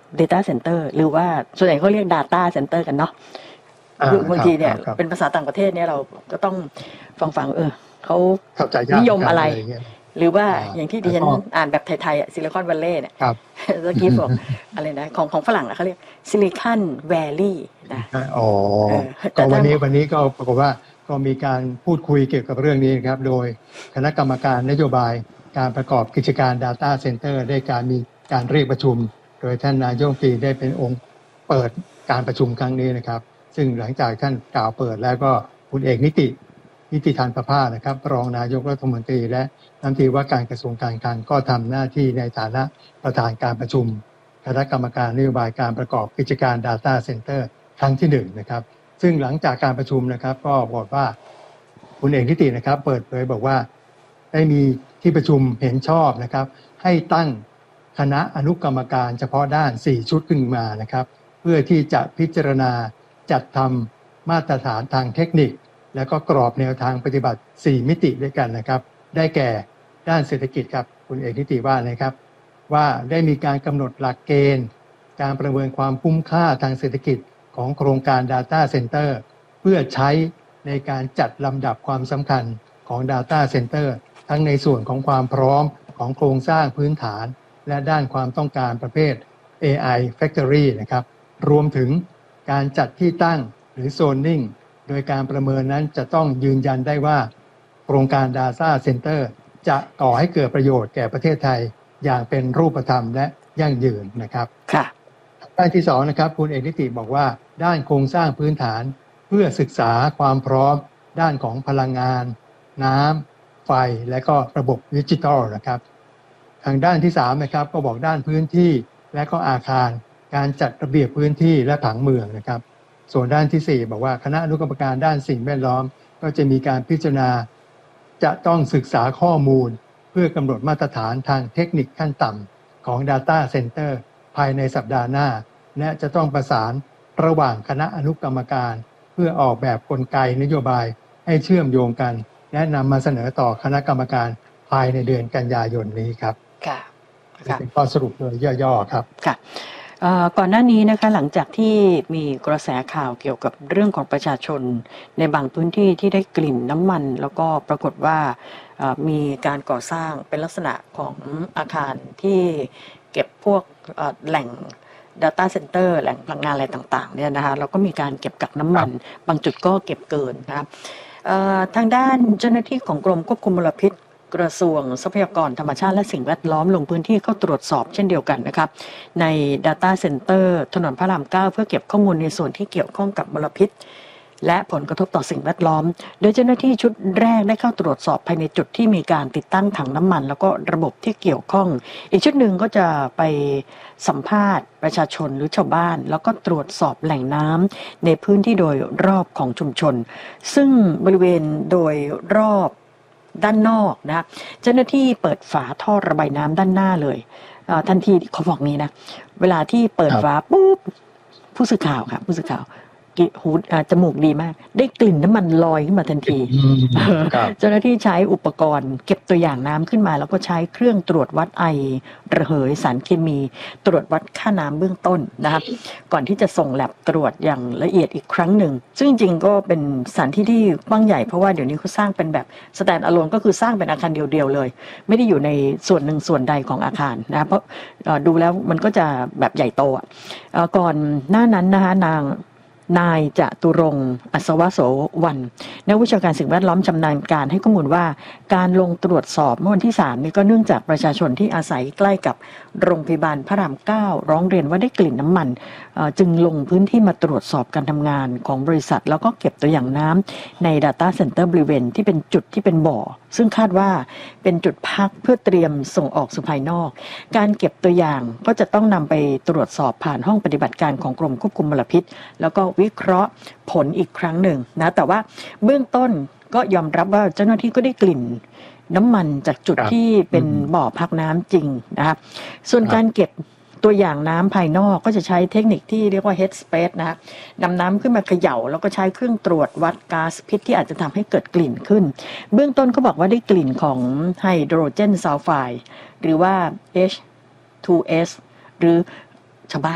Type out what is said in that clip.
Data Center หรือว่าส่วนใหญ่เขาเรียก Data Center กันเนาะบางทีเนี่ยเป็นภาษาต่างประเทศเนี่ยเราก็ต้องฟังเขานิยมอะไรหรือว่าอย่างที่ดิฉันอ่านแบบไทยๆซิลิคอนวัลเลย์เนี่ยเมื่อกี้บอกอะไรนะของฝรั่งเขาเรียกซิลิคอนแวลลีย์นะก็วันนี้ก็ปรากฏว่าก็มีการพูดคุยเกี่ยวกับเรื่องนี้ครับโดยคณะกรรมการนโยบายการประกอบกิจการ Data Center ได้มีการเรียกประชุมโดยท่านนายกรัฐมนตรีได้เป็นองค์เปิดการประชุมครั้งนี้นะครับซึ่งหลังจากท่านกล่าวเปิดแล้วก็คุณเอกนิติธานประภาสนะครับรองนายกรัฐมนตรีและรัฐมนตรีว่าการกระทรวงการคลังก็ทำหน้าที่ในฐานะประธานการประชุมคณะกรรมการนโยบายการประกอบกิจการ Data Center ครั้งที่1นะครับซึ่งหลังจากการประชุมนะครับก็บอกว่าคุณเอกนิตินะครับเปิดเผยบอกว่าได้มีที่ประชุมเห็นชอบนะครับให้ตั้งคณะอนุกรรมการเฉพาะด้าน4ชุดขึ้นมานะครับเพื่อที่จะพิจารณาจัดทำมาตรฐานทางเทคนิคและก็กรอบแนวทางปฏิบัติ4มิติด้วยกันนะครับได้แก่ด้านเศรษฐกิจครับคุณเอกนิติว่านะครับว่าได้มีการกำหนดหลักเกณฑ์การประเมินความคุ้มค่าทางเศรษฐกิจของโครงการ Data Center เพื่อใช้ในการจัดลำดับความสำคัญของ Data Center ทั้งในส่วนของความพร้อมของโครงสร้างพื้นฐานและด้านความต้องการประเภท AI Factory นะครับรวมถึงการจัดที่ตั้งหรือ Zoning โดยการประเมินนั้นจะต้องยืนยันได้ว่าโครงการ Data Center จะก่อให้เกิดประโยชน์แก่ประเทศไทยอย่างเป็นรูปธรรมและยั่งยืนนะครับค่ะด้านที่2นะครับคุณเอกนิติบอกว่าด้านโครงสร้างพื้นฐานเพื่อศึกษาความพร้อมด้านของพลังงานน้ำไฟและก็ระบบดิจิทัลนะครับทางด้านที่3นะครับก็บอกด้านพื้นที่และก็อาคารการจัดระเบียบพื้นที่และผังเมืองนะครับส่วนด้านที่4บอกว่าคณะอนุกรรมการด้านสิ่งแวดล้อมก็จะมีการพิจารณาจะต้องศึกษาข้อมูลเพื่อกำหนดมาตรฐานทางเทคนิคขั้นต่ำของ Data Center ภายในสัปดาห์หน้าและจะต้องประสานระหว่างคณะอนุกรรมการเพื่อออกแบบกลไกนโยบายให้เชื่อมโยงกันและนำมาเสนอต่อคณะกรรมการภายในเดือนกันยายนนี้ครับค่ะเป็นข้อสรุปโดยย่อๆครับค่ะก่อนหน้านี้นะคะหลังจากที่มีกระแสข่าวเกี่ยวกับเรื่องของประชาชนในบางพื้นที่ที่ได้กลิ่นน้ำมันแล้วก็ปรากฏว่ามีการก่อสร้างเป็นลักษณะของอาคารที่เก็บพวกแหล่ง Data Center แหล่งพลังงานอะไรต่างๆเนี่ยนะคะแล้วก็มีการเก็บกักน้ำมันบางจุดก็เก็บเกินนะครับทางด้านเจ้าหน้าที่ของกรมควบคุมมลพิษกระทรวงทรัพยากรธรรมชาติและสิ่งแวดล้อมลงพื้นที่เข้าตรวจสอบเช่นเดียวกันนะครับใน Data Center ถนนพระราม 9เพื่อเก็บข้อมูลในส่วนที่เกี่ยวข้องกับมลพิษและผลกระทบต่อสิ่งแวดล้อมโดยเจ้าหน้าที่ชุดแรกได้เข้าตรวจสอบภายในจุดที่มีการติดตั้งถังน้ำมันแล้วก็ระบบที่เกี่ยวข้องอีกชุดหนึ่งก็จะไปสัมภาษณ์ประชาชนหรือชาวบ้านแล้วก็ตรวจสอบแหล่งน้ำในพื้นที่โดยรอบของชุมชนซึ่งบริเวณโดยรอบด้านนอกนะเจ้าหน้าที่เปิดฝาท่อระบายน้ำด้านหน้าเลยทันทีเขาบอกนี้นะเวลาที่เปิดฝาปุ๊บผู้สื่อข่าวค่ะผู้สื่อข่าวหูจมูกดีมากได้กลิ่นน้ำมันลอยขึ้นมาทันทีเจ้าหน้าที่ใช้อุปกรณ์เก็บตัวอย่างน้ำขึ้นมาแล้วก็ใช้เครื่องตรวจวัดไอระเหยสารเคมีตรวจวัดค่าน้ำเบื้องต้นนะครับก่อนที่จะส่งแลบตรวจอย่างละเอียดอีกครั้งหนึ่งซึ่งจริงก็เป็นสถานที่ที่กว้างใหญ่เพราะว่าเดี๋ยวนี้เขาสร้างเป็นแบบสแตนด์อะโลนก็คือสร้างเป็นอาคารเดียวๆเลยไม่ได้อยู่ในส่วนหนึ่งส่วนใดของอาคารนะเพราะดูแล้วมันก็จะแบบใหญ่โตก่อนหน้านั้นนะคะนายจตุรงค์อัศวโสวรรณนักวิชาการสิ่งแวดล้อมชำนาญการให้ข้อมูลว่าการลงตรวจสอบเมื่อวันที่3นี่ก็เนื่องจากประชาชนที่อาศัยใกล้กับโรงพยาบาลพระราม 9ร้องเรียนว่าได้กลิ่นน้ำมันจึงลงพื้นที่มาตรวจสอบการทำงานของบริษัทแล้วก็เก็บตัวอย่างน้ำใน Data Center บริเวณที่เป็นจุดที่เป็นบ่อซึ่งคาดว่าเป็นจุดพักเพื่อเตรียมส่งออกสู่ภายนอกการเก็บตัวอย่างก็จะต้องนำไปตรวจสอบผ่านห้องปฏิบัติการของกรมควบคุมมลพิษแล้วก็วิเคราะห์ผลอีกครั้งหนึ่งนะแต่ว่าเบื้องต้นก็ยอมรับว่าเจ้าหน้าที่ก็ได้กลิ่นน้ำมันจากจุดที่เป็นบ่อพักน้ำจริงนะครับส่วนการเก็บตัวอย่างน้ำภายนอกก็จะใช้เทคนิคที่เรียกว่า head space นะนำน้ำขึ้นมาเขย่าแล้วก็ใช้เครื่องตรวจวัดก๊าซพิษที่อาจจะทำให้เกิดกลิ่นขึ้นเบื้องต้นเขาบอกว่าได้กลิ่นของไฮโดรเจนซัลไฟด์หรือว่า H2S หรือชาวบ้าน